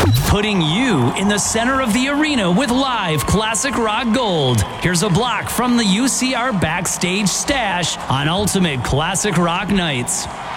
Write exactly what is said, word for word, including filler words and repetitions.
Putting you in the center of the arena with live classic rock gold. Here's a block from the U C R Backstage Stash on Ultimate Classic Rock Nights.